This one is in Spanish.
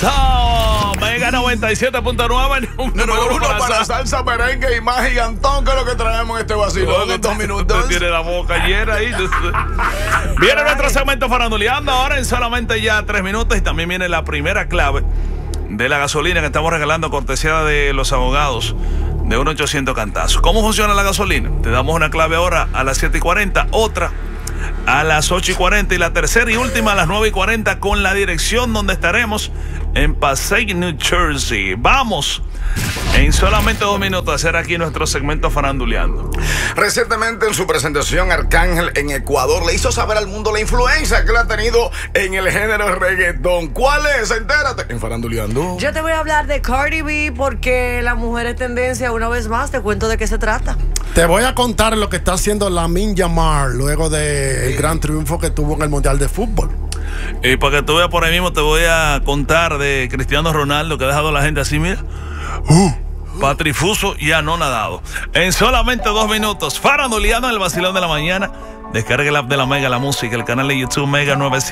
Eso. Mega 97.9, número uno para salsa, merengue y más gigantón, que es lo que traemos en este vacilón en 2 minutos. Tiene la boca llena ahí. Viene nuestro segmento faranduleando ahora en solamente ya 3 minutos. Y también viene la primera clave de la gasolina que estamos regalando, cortesía de los abogados de 1-800 Cantazo. ¿Cómo funciona la gasolina? Te damos una clave ahora a las 7:40, otra a las 8:40 y la tercera y última a las 9:40 con la dirección donde estaremos en Passaic, New Jersey. Vamos en solamente 2 minutos a hacer aquí nuestro segmento faranduleando. Recientemente en su presentación, Arcángel en Ecuador le hizo saber al mundo la influencia que él ha tenido en el género reggaetón. ¿Cuál es? Entérate en Faranduleando. Yo te voy a hablar de Cardi B porque la mujer es tendencia. Una vez más te cuento de qué se trata. Te voy a contar lo que está haciendo Lamine Yamal luego del gran triunfo que tuvo en el Mundial de Fútbol. Y para que tú veas por ahí mismo, te voy a contar de Cristiano Ronaldo, que ha dejado a la gente así, mira, patrifuso y anonadado. En solamente 2 minutos, faranduleando en el vacilón de la mañana. Descarga el app de la Mega, la música, el canal de YouTube Mega 97.